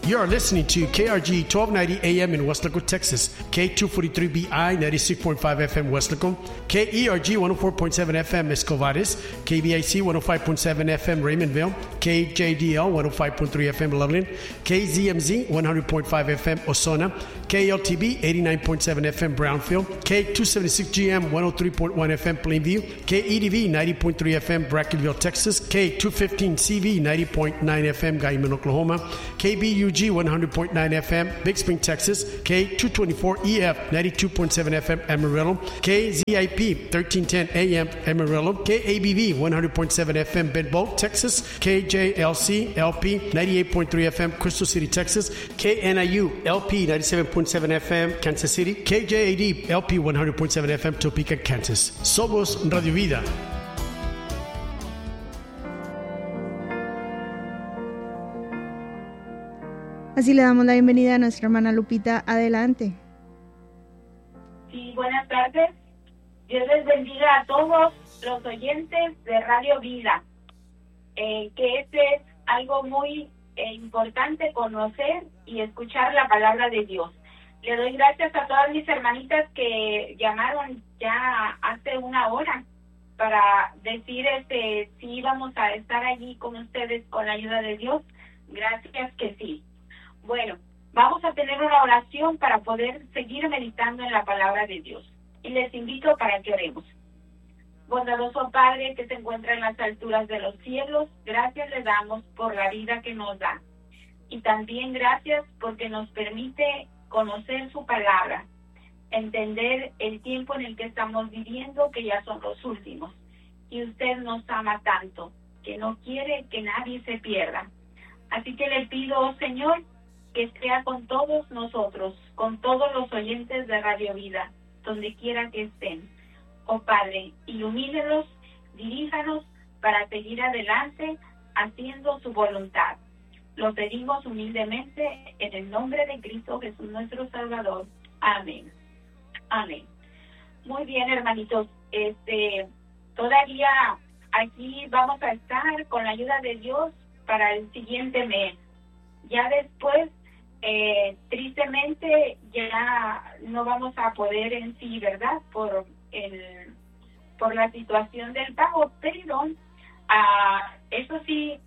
You are listening to KRG 1290 AM in Weslaco, Texas, K243BI 96.5 FM Weslaco, KERG 104.7 FM Escovares, KBIC 105.7 FM Raymondville, KJDL 105.3 FM Loveland, KZMZ 100.5 FM Osona, KLTB 89.7 FM Brownfield, K276GM 103.1 FM Plainview, KEDV 90.3 FM Brackenville, Texas, K215CV 90.9 FM Guyman, Oklahoma, KBUG 100.9 FM Big Spring, Texas, K224EF 92.7 FM Amarillo, KZIP 1310 AM Amarillo, KABV 100.7 FM Bedbolt, Texas, KJLC LP 98.3 FM Crystal City, Texas, KNIU LP 97.7 FM Kansas City, KJAD LP 100.7 FM Topeka, Kansas. Somos Radio Vida. Así le damos la bienvenida a nuestra hermana Lupita. Adelante. Sí, buenas tardes. Dios les bendiga a todos los oyentes de Radio Vida. Que este es algo muy importante, conocer y escuchar la palabra de Dios. Le doy gracias a todas mis hermanitas que llamaron ya hace una hora para decir si íbamos a estar allí con ustedes con la ayuda de Dios. Gracias que sí. Bueno, vamos a tener una oración para poder seguir meditando en la palabra de Dios. Y les invito para que oremos. Bondadoso Padre que se encuentra en las alturas de los cielos, gracias le damos por la vida que nos da. Y también gracias porque nos permite conocer su palabra, entender el tiempo en el que estamos viviendo, que ya son los últimos. Y usted nos ama tanto, que no quiere que nadie se pierda. Así que le pido, oh Señor, que sea con todos nosotros, con todos los oyentes de Radio Vida, donde quiera que estén. Oh Padre, ilumínenos, diríjanos para seguir adelante haciendo su voluntad. Lo pedimos humildemente en el nombre de Cristo Jesús nuestro Salvador. Amén. Amén. Muy bien, hermanitos. Todavía aquí vamos a estar con la ayuda de Dios para el siguiente mes. Ya después, tristemente, ya no vamos a poder en sí, ¿verdad? Por la situación del pago, pero eso sí,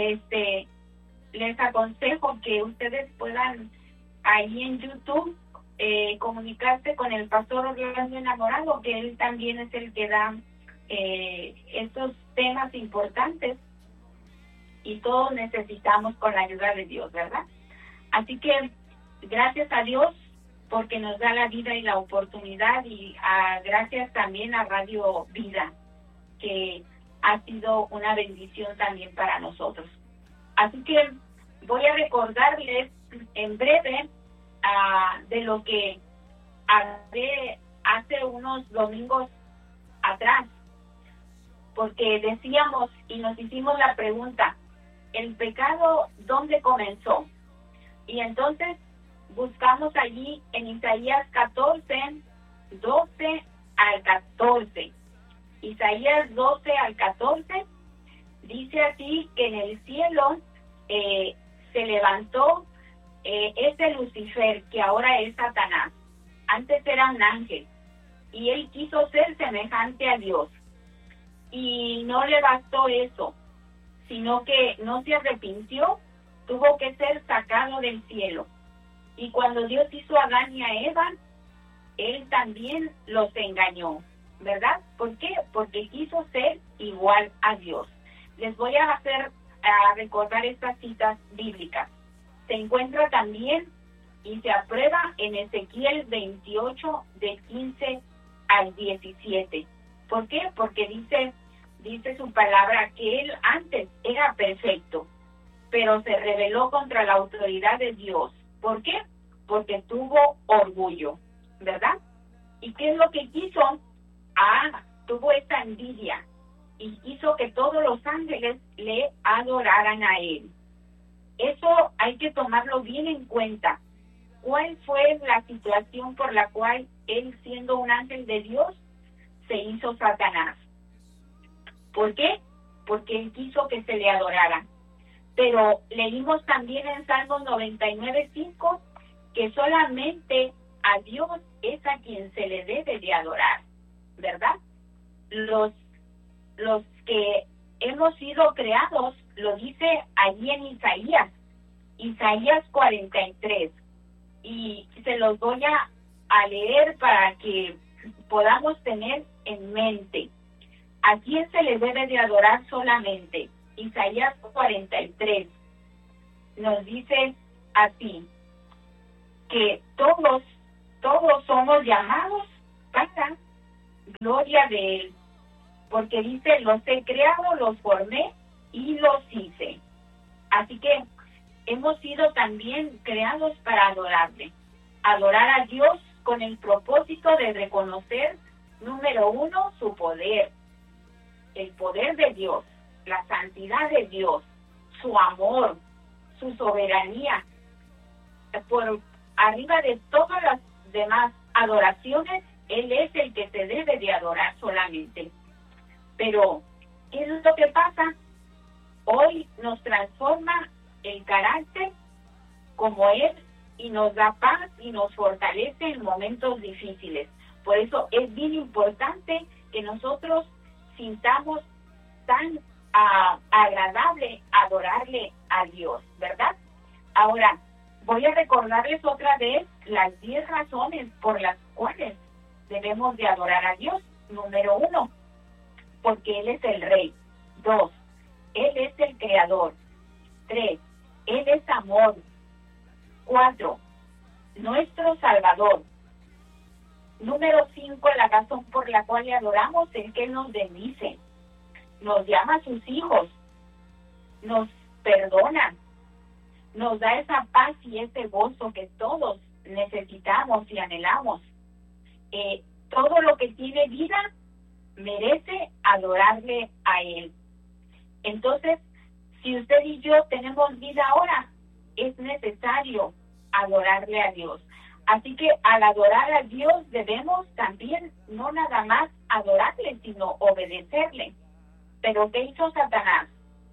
les aconsejo que ustedes puedan ahí en YouTube comunicarse con el pastor Orlando Enamorado, que él también es el que da estos temas importantes y todos necesitamos con la ayuda de Dios, ¿verdad? Así que gracias a Dios porque nos da la vida y la oportunidad y gracias también a Radio Vida, que ha sido una bendición también para nosotros. Así que voy a recordarles en breve de lo que hablé hace unos domingos atrás, porque decíamos y nos hicimos la pregunta, ¿el pecado dónde comenzó? Y entonces buscamos allí en Isaías 14, 12 al 14. Isaías 12 al 14 dice así que en el cielo se levantó ese Lucifer, que ahora es Satanás. Antes era un ángel y él quiso ser semejante a Dios. Y no le bastó eso, sino que no se arrepintió, tuvo que ser sacado del cielo. Y cuando Dios hizo a Adán y a Eva, él también los engañó, ¿verdad? ¿Por qué? Porque quiso ser igual a Dios. Les voy a recordar estas citas bíblicas. Se encuentra también y se aprueba en Ezequiel 28, de 15 al 17. ¿Por qué? Porque dice su palabra que él antes era perfecto, pero se rebeló contra la autoridad de Dios. ¿Por qué? Porque tuvo orgullo, ¿verdad? ¿Y qué es lo que quiso? Tuvo esta envidia y quiso que todos los ángeles le adoraran a él. Eso hay que tomarlo bien en cuenta. ¿Cuál fue la situación por la cual él, siendo un ángel de Dios, se hizo Satanás? ¿Por qué? Porque él quiso que se le adorara. Pero leímos también en Salmos 99:5 que solamente a Dios es a quien se le debe de adorar, ¿verdad? Los que hemos sido creados, lo dice allí en Isaías 43, y se los voy a leer para que podamos tener en mente a quién se le debe de adorar solamente. Isaías 43 nos dice así, que todos somos llamados para gloria de Él, porque dice, los he creado, los formé y los hice. Así que hemos sido también creados para adorarle, adorar a Dios con el propósito de reconocer, número uno, su poder, el poder de Dios, la santidad de Dios, su amor, su soberanía. Por arriba de todas las demás adoraciones, Él es el que se debe de adorar solamente. Pero, ¿qué es lo que pasa? Hoy nos transforma el carácter como Él y nos da paz y nos fortalece en momentos difíciles. Por eso es bien importante que nosotros sintamos tan agradable adorarle a Dios, ¿verdad? Ahora, voy a recordarles otra vez las 10 razones por las cuales debemos de adorar a Dios. Número 1, porque Él es el Rey. 2, Él es el Creador. 3, Él es amor. 4, nuestro Salvador. Número 5, la razón por la cual le adoramos es que Él nos bendice, nos llama a sus hijos, nos perdona, nos da esa paz y ese gozo que todos necesitamos y anhelamos. Todo lo que tiene vida merece adorarle a Él. Entonces, si usted y yo tenemos vida ahora, es necesario adorarle a Dios. Así que al adorar a Dios debemos también no nada más adorarle, sino obedecerle. Pero ¿qué hizo Satanás?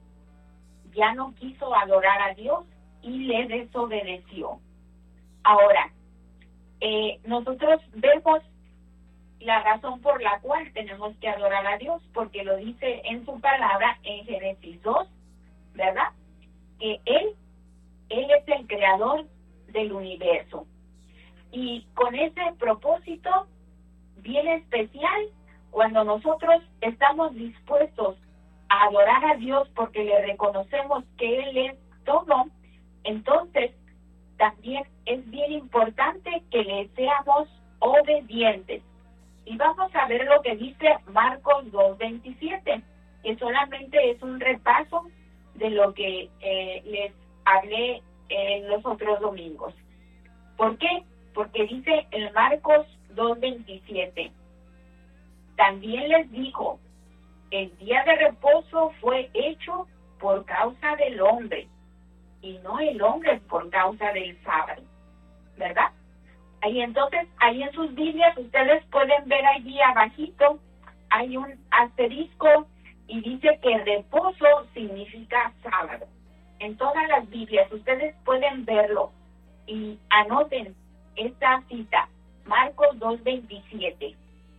Ya no quiso adorar a Dios y le desobedeció. Ahora, nosotros vemos la razón por la cual tenemos que adorar a Dios, porque lo dice en su palabra en Génesis 2, ¿verdad? Que Él es el creador del universo. Y con ese propósito bien especial, cuando nosotros estamos dispuestos a adorar a Dios porque le reconocemos que Él es todo, entonces también es bien importante que le seamos obedientes. Y vamos a ver lo que dice Marcos 2:27, que solamente es un repaso de lo que les hablé en los otros domingos. ¿Por qué? Porque dice en Marcos 2:27, también les dijo, el día de reposo fue hecho por causa del hombre, y no el hombre por causa del sábado, ¿verdad? Y entonces, ahí en sus Biblias, ustedes pueden ver allí abajito, hay un asterisco, y dice que reposo significa sábado. En todas las Biblias, ustedes pueden verlo, y anoten esta cita, Marcos 2:27.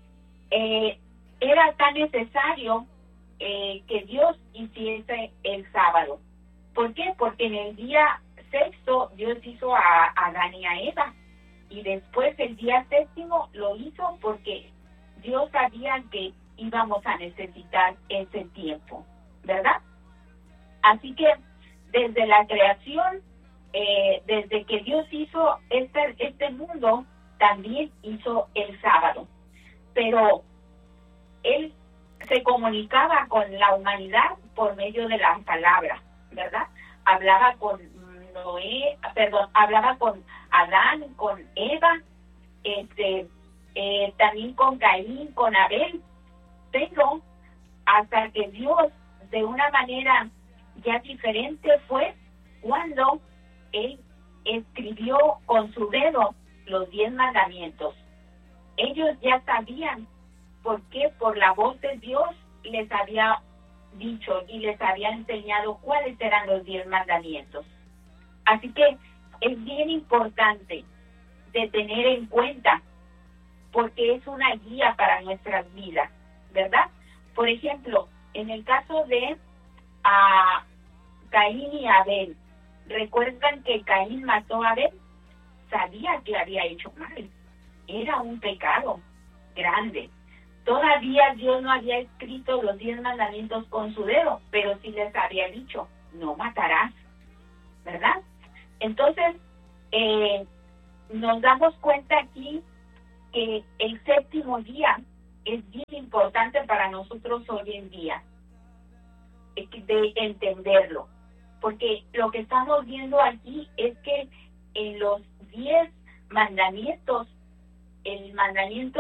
Era tan necesario que Dios hiciese el sábado. ¿Por qué? Porque en el día sexto Dios hizo a Adán y a Eva, y después el día séptimo lo hizo porque Dios sabía que íbamos a necesitar ese tiempo, ¿verdad? Así que desde la creación, desde que Dios hizo este mundo, también hizo el sábado. Pero Él se comunicaba con la humanidad por medio de la palabra, ¿verdad? Hablaba con hablaba con Adán, con Eva, también con Caín, con Abel, pero hasta que Dios de una manera ya diferente fue cuando Él escribió con su dedo los 10 mandamientos. Ellos ya sabían por qué, por la voz de Dios les había dicho y les había enseñado cuáles eran los 10 mandamientos. Así que es bien importante de tener en cuenta, porque es una guía para nuestras vidas, ¿verdad? Por ejemplo, en el caso de Caín y Abel, ¿recuerdan que Caín mató a Abel? Sabía que había hecho mal, era un pecado grande. Todavía Dios no había escrito los 10 mandamientos con su dedo, pero sí les había dicho, no matarás, ¿verdad? Entonces, nos damos cuenta aquí que el séptimo día es bien importante para nosotros hoy en día, de entenderlo, porque lo que estamos viendo aquí es que en los 10 mandamientos, el mandamiento